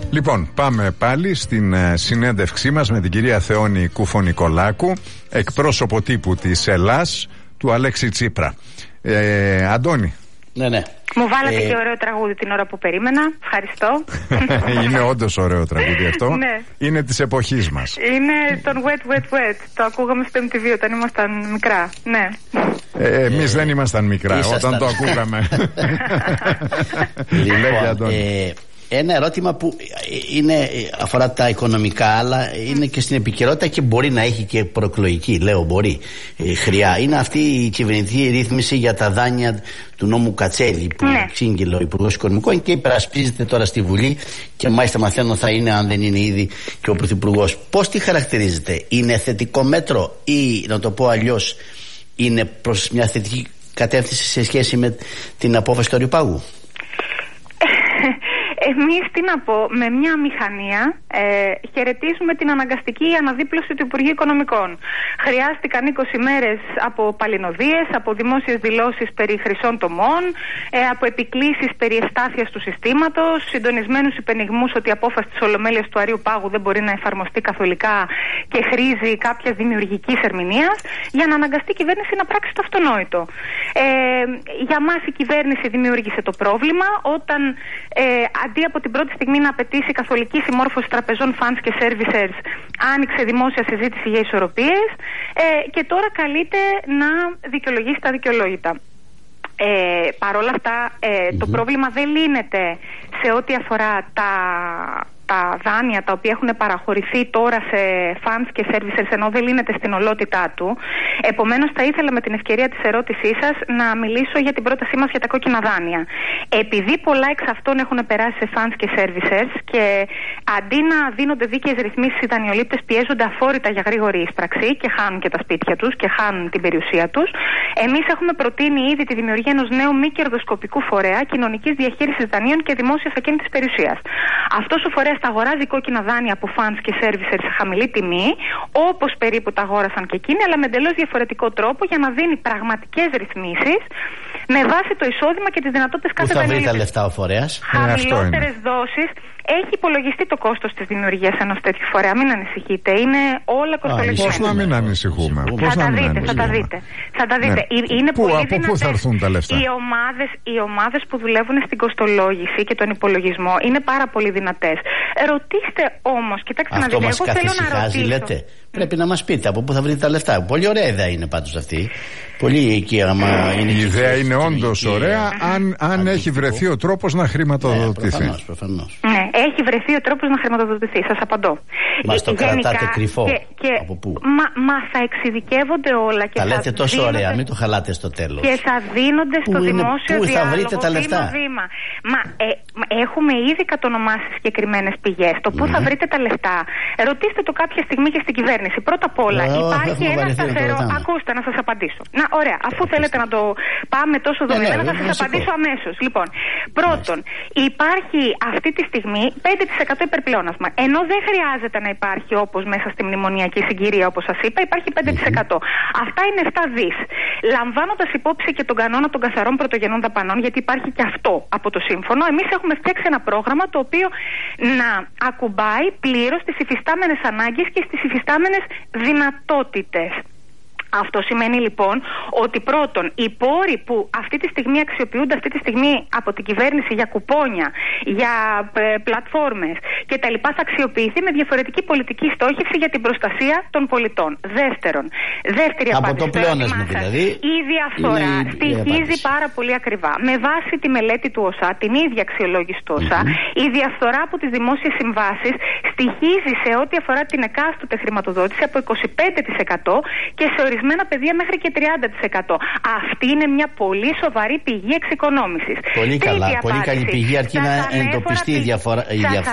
Λοιπόν, πάμε πάλι στην συνέντευξή μας με την κυρία Θεόνη Κουφο-Νικολάκου, εκπρόσωπο τύπου της Ελλάς, του Αλέξη Τσίπρα. Αντώνη. Ναι. Μου βάλατε και ωραίο τραγούδι την ώρα που περίμενα. Ευχαριστώ. Είναι όντως ωραίο τραγούδι αυτό. Ναι. Είναι της εποχής μας. Είναι τον Wet Wet Wet. Το ακούγαμε στο MTV όταν ήμασταν μικρά. Ναι. Εμείς δεν ήμασταν μικρά όταν το ακούγαμε. Λοιπόν, ένα ερώτημα που αφορά τα οικονομικά, αλλά είναι και στην επικαιρότητα και μπορεί να έχει και προεκλογική, λέω μπορεί, χρειά. Είναι αυτή η κυβερνητική ρύθμιση για τα δάνεια του νόμου Κατσέλη που εξήγηλε ο Υπουργός Οικονομικών και υπερασπίζεται τώρα στη Βουλή και μάλιστα μαθαίνω θα είναι, αν δεν είναι ήδη, και ο Πρωθυπουργός. Πώς τη χαρακτηρίζεται? Είναι θετικό μέτρο ή, να το πω αλλιώς, είναι προς μια θετική κατεύθυνση σε σχέση με την απόφαση του Αριοπάγου? Εμείς, τι να πω, με μια μηχανία χαιρετίζουμε την αναγκαστική αναδίπλωση του Υπουργείου Οικονομικών. Χρειάστηκαν 20 μέρες από παλινοδίες, από δημόσιες δηλώσεις περί χρυσών τομών, από επικλήσεις περί εστάθειας του συστήματος, συντονισμένους υπενιγμούς ότι η απόφαση της Ολομέλειας του Αρείου Πάγου δεν μπορεί να εφαρμοστεί καθολικά και χρήζει κάποιας δημιουργικής ερμηνείας, για να αναγκαστεί η κυβέρνηση να πράξει το αυτονόητο. Για μας η κυβέρνηση δημιούργησε το πρόβλημα όταν αντί από την πρώτη στιγμή να απαιτήσει καθολική συμμόρφωση τραπεζών, funds και servicers, άνοιξε δημόσια συζήτηση για ισορροπίες και τώρα καλείται να δικαιολογήσει τα δικαιολόγητα. Παρ' όλα αυτά το πρόβλημα δεν λύνεται σε ό,τι αφορά τα δάνεια τα οποία έχουν παραχωρηθεί τώρα σε funds και servicers, ενώ δεν λύνεται στην ολότητά του. Επομένως θα ήθελα με την ευκαιρία της ερώτησής σας να μιλήσω για την πρότασή μας για τα κόκκινα δάνεια. Επειδή πολλά εξ αυτών έχουν περάσει σε funds και servicers και αντί να δίνονται δίκαιες ρυθμίσεις, οι δανειολήπτες πιέζονται αφόρητα για γρήγορη ίσπραξη και χάνουν και τα σπίτια τους και χάνουν την περιουσία τους, εμείς έχουμε προτείνει ήδη τη δημιουργία ενός νέου μη κερδοσκοπικού φορέα κοινωνικής διαχείρισης δανείων και δημόσιας ακίνητης περιουσίας. Αυτός ο φορέας θα αγοράζει κόκκινα δάνεια από funds και servicers σε χαμηλή τιμή, όπως περίπου τα αγόρασαν και εκείνοι, αλλά με εντελώς διαφορετικό τρόπο για να δίνει πραγματικές ρυθμίσεις με βάση το εισόδημα και τις δυνατότητες κάθε δανειολήπτη. Πού θα βρει τα λεφτά ο φορέας? Χαμηλότερες δόσεις. Έχει υπολογιστεί το κόστος της δημιουργίας ενός τέτοιου φορέα. Μην ανησυχείτε. Είναι όλα κοστολογισμένα. Πώς να μην ανησυχούμε? Θα τα δείτε. Είναι πολύ από πού θα έρθουν τα λεφτά? Οι ομάδες που δουλεύουν στην κοστολόγηση και τον υπολογισμό είναι πάρα πολύ δυνατές. Ρωτήστε όμως, κοιτάξτε να δείτε. Αυτό μας καθησυχάζει, λέτε? Πρέπει να μας πείτε από πού θα βρείτε τα λεφτά. Πολύ ωραία ιδέα είναι πάντως αυτή. Πολύ εκεί, άμα είναι. Η ιδέα είναι όντως ωραία, αν έχει βρεθεί ο τρόπος να χρηματοδοτηθεί. Προφανώς. Ναι, έχει βρεθεί ο τρόπος να χρηματοδοτηθεί. Σας απαντώ. Μας το κρατάτε κρυφό. Από πού? Μα θα εξειδικεύονται όλα και τα λέτε τόσο ωραία, μην το χαλάτε στο τέλος. Και θα δίνονται στο δημόσιο διάλογο. Πού θα διάλογο, βρείτε τα λεφτά? βήμα. Έχουμε ήδη κατονομάσει συγκεκριμένες πηγές. Το πού θα βρείτε τα λεφτά, ρωτήστε το κάποια στιγμή και στην κυβέρνηση. Πρώτα απ' όλα, υπάρχει ένα σταθερό. Ακούστε, να σας απαντήσω. Ωραία, αφού θέλετε να το πάμε τόσο δομημένα, θα σας απαντήσω αμέσως. Λοιπόν, πρώτον, υπάρχει αυτή τη στιγμή 5% υπερπλεόνασμα. Ενώ δεν χρειάζεται να υπάρχει όπως μέσα στη μνημονιακή συγκυρία, όπως σας είπα, υπάρχει 5%. Αυτά είναι 7 δις. Λαμβάνοντας υπόψη και τον κανόνα των καθαρών πρωτογενών δαπανών, γιατί υπάρχει και αυτό από το σύμφωνο, εμείς έχουμε φτιάξει ένα πρόγραμμα το οποίο να ακουμπάει πλήρως τις υφιστάμενες ανάγκες και στις υφιστάμενες δυνατότητες. Αυτό σημαίνει λοιπόν ότι πρώτον οι πόροι που αυτή τη στιγμή αξιοποιούνται αυτή τη στιγμή από την κυβέρνηση για κουπόνια, για πλατφόρμες και τα λοιπά θα αξιοποιηθεί με διαφορετική πολιτική στόχευση για την προστασία των πολιτών. Δεύτερη από απάντηση. Το πλεόνασμα δηλαδή. Η διαφθορά στοιχίζει πάρα πολύ ακριβά. Με βάση τη μελέτη του ΟΣΑ, την ίδια αξιολόγηση του ΟΣΑ, η διαφθορά από τις δημόσιες συμβάσεις στοιχίζει σε ό,τι αφορά την εκάστοτε χρηματοδότηση από 25% και σε ορισμένα πεδία μέχρι και 30%. Αυτή είναι μια πολύ σοβαρή πηγή εξοικονόμησης. Πολύ καλά, πολύ καλή πηγή, αρκεί να εντοπιστεί η διαφορά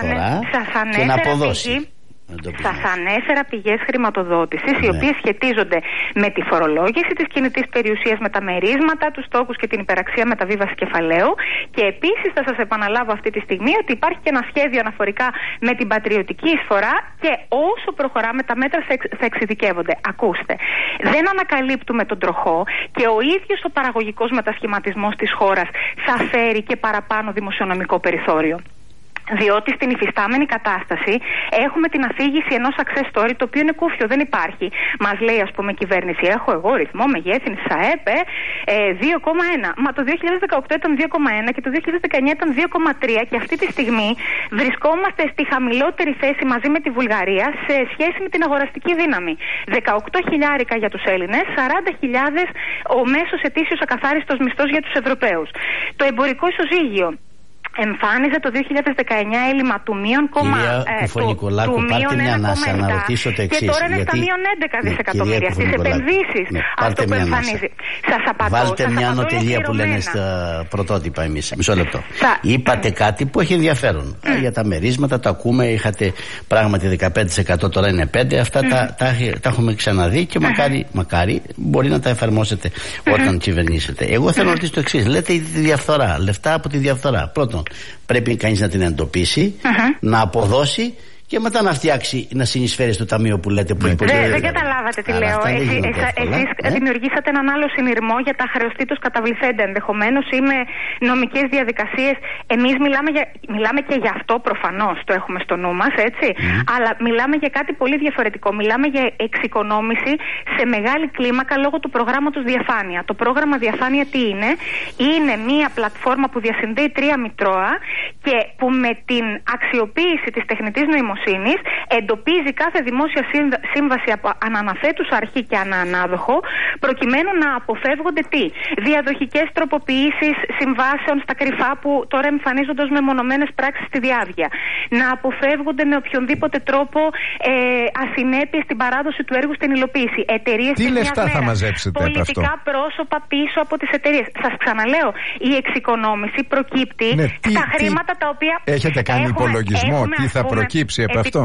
και να αποδώσει. Σας ανέφερα πηγές χρηματοδότησης, οι οποίες σχετίζονται με τη φορολόγηση της κινητής περιουσίας, με τα μερίσματα, τους στόχους και την υπεραξία μεταβίβαση κεφαλαίου. Και επίσης θα σας επαναλάβω αυτή τη στιγμή ότι υπάρχει και ένα σχέδιο αναφορικά με την πατριωτική εισφορά και όσο προχωράμε τα μέτρα θα εξειδικεύονται. Ακούστε, δεν ανακαλύπτουμε τον τροχό και ο ίδιος ο παραγωγικός μετασχηματισμός της χώρας θα φέρει και παραπάνω δημοσιονομικό περιθώριο. Διότι στην υφιστάμενη κατάσταση έχουμε την αφήγηση ενός success story, το οποίο είναι κούφιο, δεν υπάρχει. Μας λέει, ας πούμε, η κυβέρνηση, έχω εγώ ρυθμό μεγέθυνσης ΑΕΠ 2,1. Μα το 2018 ήταν 2,1 και το 2019 ήταν 2,3 και αυτή τη στιγμή βρισκόμαστε στη χαμηλότερη θέση μαζί με τη Βουλγαρία σε σχέση με την αγοραστική δύναμη. 18.000 για τους Έλληνες, 40.000 ο μέσος ετήσιος ακαθάριστος μισθός για τους Ευρωπαίους. Το εμπορικό ισοζύγιο εμφάνιζε το 2019 έλλειμμα του μείον να ρωτήσω το εξής. Και τώρα είναι στα μείον 11 δισεκατομμύρια στις επενδύσεις. Αυτό που εμφανίζει. Σας απαντώ. Βάλτε μια ανωτελεία που λένε στα πρωτότυπα εμείς. Μισό λεπτό. Είπατε κάτι που έχει ενδιαφέρον. Για τα μερίσματα, το ακούμε. Είχατε πράγματι 15%, τώρα είναι 5%. Αυτά τα έχουμε ξαναδεί και μακάρι μπορεί να τα εφαρμόσετε όταν κυβερνήσετε. Εγώ θέλω να ρωτήσω το εξής. Λέτε η διαφθορά, λεφτά από τη διαφθορά. Πρώτον, πρέπει κανείς να την εντοπίσει, να αποδώσει και μετά να φτιάξει, να συνεισφέρει στο ταμείο που λέτε που υπογράφει. Δεν καταλάβατε τι λέω. Εσείς δημιουργήσατε έναν άλλο συνειρμό για τα χρεωστήτως καταβληθέντα ενδεχομένως ή με νομικές διαδικασίες. Εμείς μιλάμε και για αυτό, προφανώς το έχουμε στο νου μας, έτσι. Αλλά μιλάμε για κάτι πολύ διαφορετικό. Μιλάμε για εξοικονόμηση σε μεγάλη κλίμακα λόγω του προγράμματος Διαφάνεια. Το πρόγραμμα Διαφάνεια τι είναι? Είναι μία πλατφόρμα που διασυνδέει 3 μητρώα και που με την αξιοποίηση της τεχνητής νοημοσύνης εντοπίζει κάθε δημόσια σύμβαση από αναναθέτουσα αρχή και ανανάδοχο, προκειμένου να αποφεύγονται τι? Διαδοχικές τροποποιήσεις συμβάσεων στα κρυφά που τώρα εμφανίζονται ως μεμονωμένες πράξεις στη διάβγεια. Να αποφεύγονται με οποιονδήποτε τρόπο ασυνέπειες στην παράδοση του έργου στην υλοποίηση. Εταιρείες τι λεφτά θα μαζέψετε από αυτό? Πολιτικά πρόσωπα πίσω από τις εταιρείες. Σας ξαναλέω, η εξοικονόμηση προκύπτει στα χρήματα τα οποία. Έχετε κάνει υπολογισμό τι θα προκύψει από αυτό?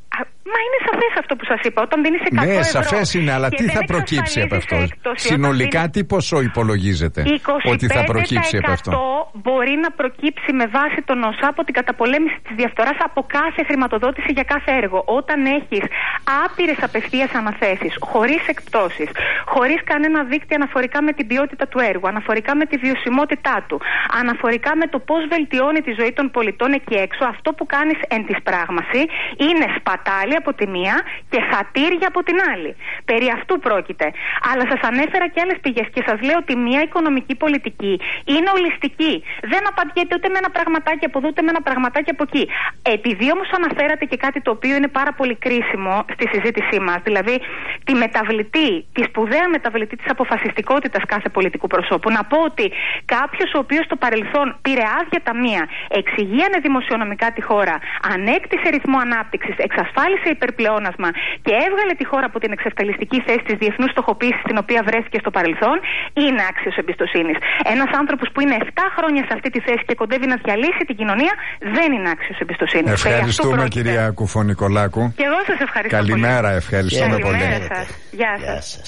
Μα είναι σαφές αυτό που σας είπα. Όταν δίνεις 100 ευρώ. Ναι, σαφές είναι, αλλά τι θα προκύψει από αυτό? Συνολικά τι ποσό υπολογίζετε ότι θα προκύψει από αυτό? 25% μπορεί να προκύψει με βάση τον ΩΣΑ από την καταπολέμηση της διαφθοράς από κάθε χρηματοδότηση για κάθε έργο. Όταν έχεις άπειρες απευθείας αναθέσεις, χωρίς εκπτώσεις, χωρίς κανένα δίκτυο αναφορικά με την ποιότητα του έργου, αναφορικά με τη βιωσιμότητά του, αναφορικά με το πώς βελτιώνει τη ζωή των πολιτών εκεί έξω, αυτό που κάνεις εν της πράγμαση είναι σπατάλη από τη μία και χατήρια από την άλλη. Περί αυτού πρόκειται. Αλλά σας ανέφερα και άλλες πηγές και σας λέω ότι μια οικονομική πολιτική είναι ολιστική. Δεν απαντιέται ούτε με ένα πραγματάκι από εδώ, ούτε με ένα πραγματάκι από εκεί. Επειδή όμως αναφέρατε και κάτι το οποίο είναι πάρα πολύ κρίσιμο στη συζήτησή μας, δηλαδή τη μεταβλητή, τη σπουδαία μεταβλητή της αποφασιστικότητας κάθε πολιτικού προσώπου, να πω ότι κάποιος ο οποίος στο παρελθόν πήρε άδεια ταμεία, εξηγίανε δημοσιονομικά τη χώρα, ανέκτησε ρυθμό ανάπτυξης, εξασφάλισε υπερπλεόνασμα και έβγαλε τη χώρα από την εξευτελιστική θέση της διεθνούς στοχοποίησης στην οποία βρέθηκε στο παρελθόν, είναι άξιος εμπιστοσύνης. Ένας άνθρωπος που είναι 7 χρόνια σε αυτή τη θέση και κοντεύει να διαλύσει την κοινωνία δεν είναι άξιος εμπιστοσύνης. Ευχαριστούμε, κυρία Κουφωνικολάκου. Και εγώ σας ευχαριστώ. Καλημέρα, ευχαριστούμε πολύ. Γεια σας.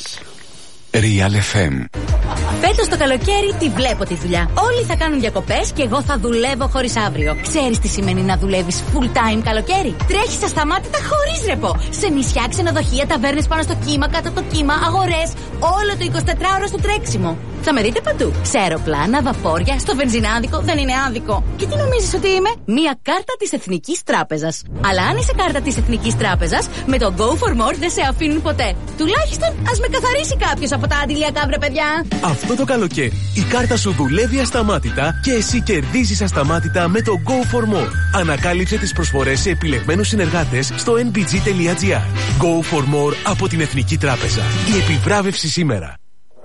Real FM. Φέτος το καλοκαίρι τη βλέπω τη δουλειά. Όλοι θα κάνουν διακοπές και εγώ θα δουλεύω χωρίς αύριο. Ξέρεις τι σημαίνει να δουλεύεις full time καλοκαίρι? Τρέχεις ασταμάτητα χωρίς ρεπό. Σε νησιά, ξενοδοχεία, ταβέρνες πάνω στο κύμα, κάτω από το κύμα, αγορές. Όλο το 24ωρο στο τρέξιμο. Θα με δείτε παντού. Σε αεροπλάνα, βαπόρια, στο βενζινάδικο. Δεν είναι άδικο. Και τι νομίζεις ότι είμαι? Μία κάρτα της Εθνικής Τράπεζας. Αλλά αν είσαι κάρτα της Εθνικής Τράπεζας, με το Go for More δεν σε αφήνουν ποτέ. Τουλάχιστον ας με καθαρίσει κάποιος από τα αντιλιακά, βρε παιδιά. Αυτό το καλοκαίρι η κάρτα σου δουλεύει ασταμάτητα και εσύ κερδίζεις ασταμάτητα με το Go for More. Ανακάλυψε τις προσφορές σε επιλεγμένους συνεργάτες στο nbg.gr. Go for More από την Εθνική Τράπεζα. Η επιβράβευση σήμερα.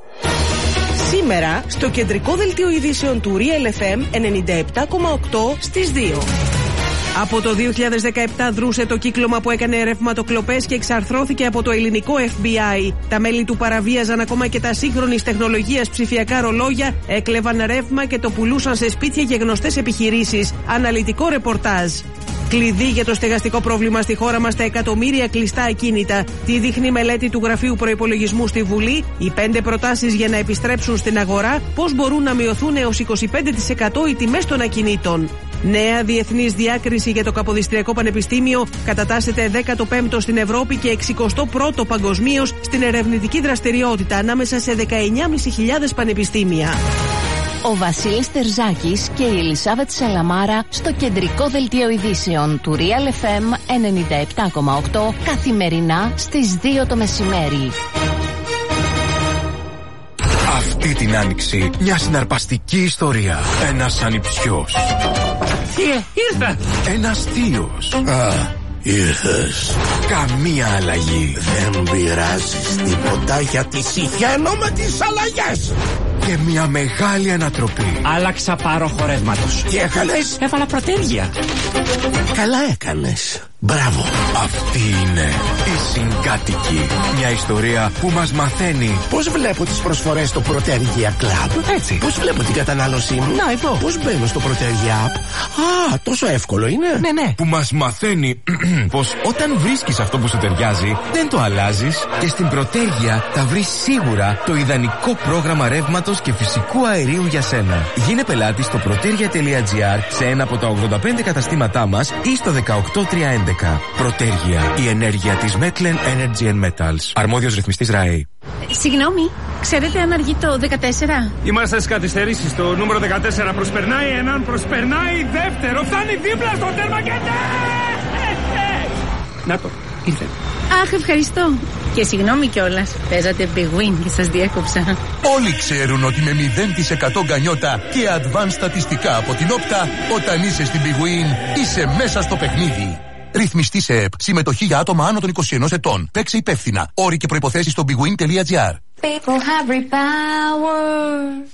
Σήμερα στο κεντρικό δελτίο ειδήσεων του Real FM 97,8 στις 2. Από το 2017 δρούσε το κύκλωμα που έκανε ρευματοκλοπές και εξαρθρώθηκε από το ελληνικό FBI. Τα μέλη του παραβίαζαν ακόμα και τα σύγχρονης τεχνολογίας ψηφιακά ρολόγια, έκλεβαν ρεύμα και το πουλούσαν σε σπίτια και γνωστές επιχειρήσεις. Αναλυτικό ρεπορτάζ. Κλειδί για το στεγαστικό πρόβλημα στη χώρα μας, τα εκατομμύρια κλειστά ακίνητα. Τι δείχνει μελέτη του Γραφείου Προϋπολογισμού στη Βουλή, οι 5 προτάσεις για να επιστρέψουν στην αγορά, πώς μπορούν να μειωθούν έως 25% οι τιμές των ακινήτων. Νέα διεθνής διάκριση για το Καποδιστριακό Πανεπιστήμιο, κατατάσσεται 15ο στην Ευρώπη και 61ο παγκοσμίως στην ερευνητική δραστηριότητα ανάμεσα σε 19.500 πανεπιστήμια. Ο Βασίλης Τερζάκης και η Ελισάβετ Σαλαμάρα στο κεντρικό δελτίο ειδήσεων του Real FM 97,8 καθημερινά στις 2 το μεσημέρι. Αυτή την άνοιξη μια συναρπαστική ιστορία. Ένας ανιψιός. Ήρθα. Ένας θείος. Ήρθες. Καμία αλλαγή. Δεν πειράζεις τίποτα γιατί συχαίνω με τις αλλαγές. Και μια μεγάλη ανατροπή. Άλλαξα πάρο χορεύματος. Τι έκανες? Έβαλα προτέργεια. Καλά έκανες. Μπράβο. Αυτή είναι η Συγκάτοικοι. Μια ιστορία που μας μαθαίνει πώς βλέπω τις προσφορές στο Προτέργεια Club. Έτσι. Πώς βλέπω την κατανάλωσή μου. Να, εδώ. Πώς μπαίνω στο Προτέργεια App. Τόσο εύκολο είναι. Ναι. Που μας μαθαίνει πως όταν βρίσκεις αυτό που σου ταιριάζει, δεν το αλλάζεις. Και στην Προτέργεια θα βρεις σίγουρα το ιδανικό πρόγραμμα ρεύματος και φυσικού αερίου για σένα. Γίνε πελάτη στο protergia.gr σε ένα από τα 85 καταστήματά μας ή στο 18311. Προτέργεια. Η ενέργεια της Metlen Energy and Metals. Αρμόδιος ρυθμιστής ΡΑΕ. Συγγνώμη, ξέρετε αν αργεί το 14? Είμαστε στις καθυστερήσεις. Το νούμερο 14 προσπερνάει έναν, προσπερνάει δεύτερο. Φτάνει δίπλα στο τέρμα και Να το, ήρθε. Αχ, ευχαριστώ. Και συγγνώμη κιόλας. Παίζατε Big Win και σας διέκοψα. Όλοι ξέρουν ότι με 0% γκανιότα και advanced στατιστικά από την Όπτα, όταν είσαι στην Big Win, είσαι μέσα στο παιχνίδι. Ρυθμιστή σε ΕΠ. Συμμετοχή για άτομα άνω των 21 ετών. Παίξε υπεύθυνα. Όροι και προϋποθέσεις στο bigwin.gr. People have repower.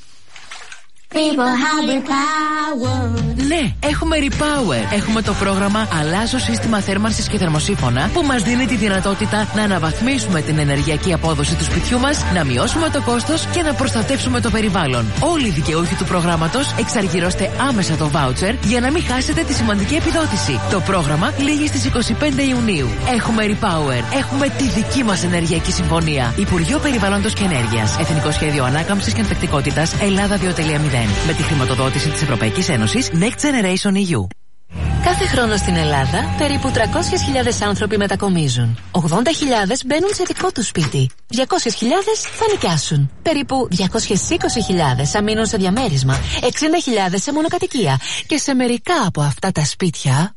People have repower. Ναι, έχουμε Repower. Έχουμε το πρόγραμμα Αλλάζω σύστημα θέρμανσης και θερμοσύφωνα που μας δίνει τη δυνατότητα να αναβαθμίσουμε την ενεργειακή απόδοση του σπιτιού μας, να μειώσουμε το κόστος και να προστατεύσουμε το περιβάλλον. Όλοι οι δικαιούχοι του προγράμματος εξαργυρώστε άμεσα το voucher για να μην χάσετε τη σημαντική επιδότηση. Το πρόγραμμα λήγει στις 25 Ιουνίου. Έχουμε Repower. Έχουμε τη δική μας ενεργειακή συμφωνία. Υπουργείο Περιβάλλοντος και Ενέργειας. Εθνικό Σχέδιο Ανάκαμψης και Ανθεκτικότητας Ελλάδα 2.0. Με τη χρηματοδότηση της Ευρωπαϊκής Ένωσης Next Generation EU. Κάθε χρόνο στην Ελλάδα περίπου 300.000 άνθρωποι μετακομίζουν. 80.000 μπαίνουν σε δικό τους σπίτι. 200.000 θα νοικιάσουν. Περίπου 220.000 θα μείνουν σε διαμέρισμα. 60.000 σε μονοκατοικία. Και σε μερικά από αυτά τα σπίτια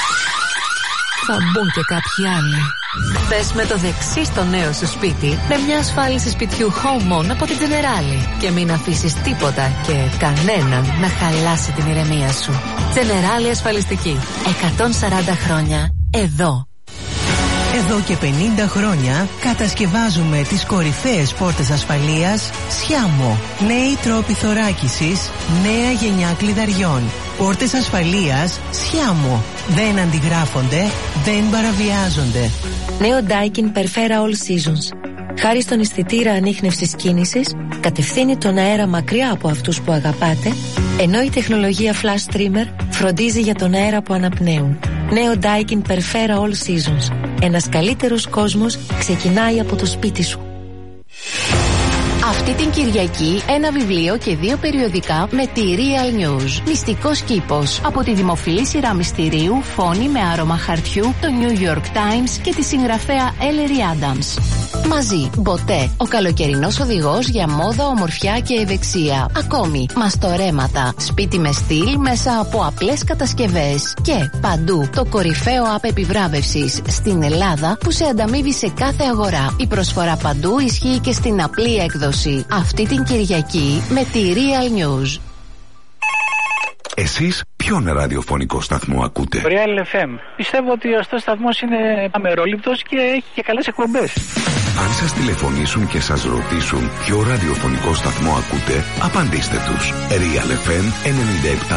θα μπουν και κάποιοι άλλοι. Μπες με το δεξί στο νέο σου σπίτι με μια ασφάλιση σπιτιού Home On από την Generali και μην αφήσεις τίποτα και κανέναν να χαλάσει την ηρεμία σου. Generali Ασφαλιστική. 140 χρόνια εδώ. Εδώ και 50 χρόνια κατασκευάζουμε τις κορυφαίες πόρτες ασφαλείας Σιάμο. Νέοι τρόποι θωράκισης, νέα γενιά κλειδαριών. Πόρτες ασφαλείας Σιάμο. Δεν αντιγράφονται, δεν παραβιάζονται. Νέο Daikin Perfera All Seasons. Χάρη στον αισθητήρα ανίχνευσης κίνησης, κατευθύνει τον αέρα μακριά από αυτούς που αγαπάτε, ενώ η τεχνολογία Flash Trimmer φροντίζει για τον αέρα που αναπνέουν. Νέο Daikin Perfera All Seasons. Ένας καλύτερος κόσμος ξεκινάει από το σπίτι σου. Αυτή την Κυριακή ένα βιβλίο και 2 περιοδικά με τη Real News. Μυστικός κήπος. Από τη δημοφιλή σειρά μυστηρίου Φόνη με άρωμα χαρτιού, το New York Times και τη συγγραφέα Ellery Adams. Μαζί, Μποτέ, ο καλοκαιρινός οδηγός για μόδα, ομορφιά και ευεξία. Ακόμη, μαστορέματα, σπίτι με στυλ μέσα από απλές κατασκευές. Και παντού, το κορυφαίο app επιβράβευσης στην Ελλάδα που σε ανταμείβει σε κάθε αγορά. Η προσφορά παντού ισχύει και στην απλή έκδοση. Αυτή την Κυριακή με τη Real News. Εσείς ποιον ραδιοφωνικό σταθμό ακούτε? Real FM. Πιστεύω ότι αυτός ο σταθμός είναι αμερόληπτος και έχει και καλές εκπομπές. Αν σας τηλεφωνήσουν και σας ρωτήσουν ποιο ραδιοφωνικό σταθμό ακούτε, απαντήστε τους. Real FM 97.